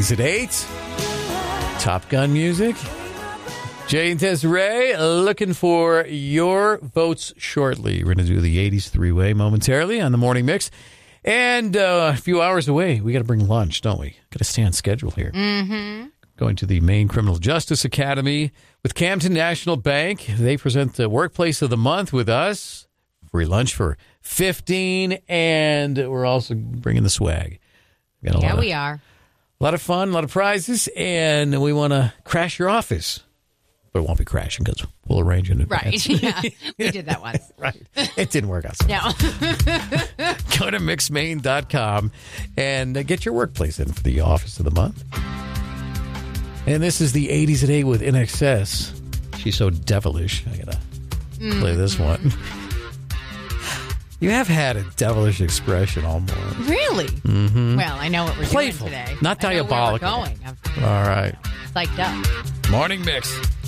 80s at 8. Top Gun music. Jay and Desiree looking for your votes shortly. We're going to do the 80s three-way momentarily on the Morning Mix. And a few hours away, we got to bring lunch, don't we? Got to stay on schedule here. Mm-hmm. Going to the Maine Criminal Justice Academy with Camden National Bank. They present the Workplace of the Month with us. Free lunch for 15, and we're also bringing the swag. We are. A lot of fun, a lot of prizes, and we want to crash your office. But it won't be crashing because we'll arrange in advance. Right, yeah. We did that once. Right. It didn't work out. So. No. Go to mixmaine.com and get your workplace in for the Office of the Month. And this is the 80s at 8 with NXS. She's so devilish. I got to play this one. You have had a devilish expression all morning. Really? Mm-hmm. Well, I know what we're Playful, doing today. Not diabolical. I know where we're going. All right. Psyched up. Morning Mix.